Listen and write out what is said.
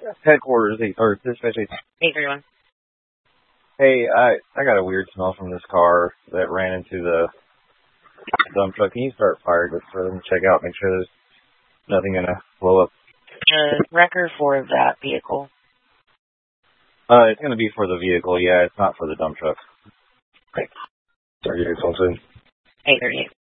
Headquarters, or especially. 831. Hey, I got a weird smell from this car that ran into the dump truck. Can you start fire just for them to check out, make sure there's nothing gonna blow up? Record for that vehicle. It's gonna be for the vehicle, yeah. It's not for the dump truck. Great. Sorry, you guys soon. 838.